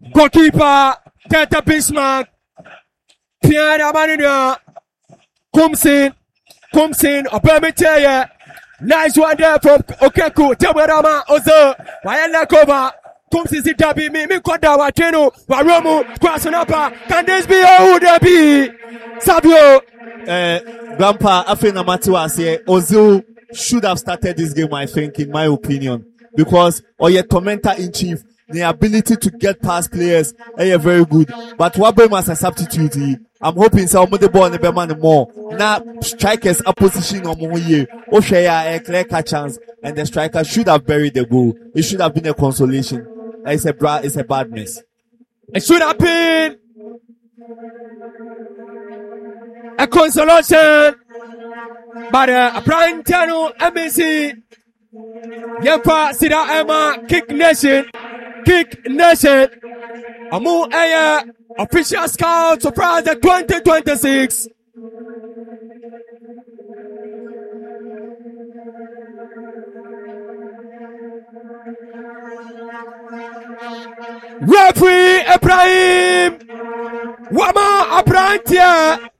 Goalkeeper, Teta Bismarck. Pierre Amanina. Comes in, Opemiteye. Nice one there from Okeku. Temerama Ozo. Wayana Kova. Comes in Zitabi. Me Koda Wateno. Waromu. Kwasanapa. Can this be who there be? Sabio. Grandpa, Afena Matiwase, Ozil should have started this game, I think, in my opinion. Because Oye Tormentor in chief, the ability to get past players are very good. But Wabem as a substitute, I'm hoping some of the ball and the man more. Now strikers are positioning on Moye, Oshaya, a clear chance, and the striker should have buried the goal. It should have been a consolation. It's a bad miss. It should have been a consolation. But a prime channel, MSC. Yepa Sida Emma Kick Nation. Amu Aya official scout surprise 2026. Referee Ibrahim Wama Abrantia.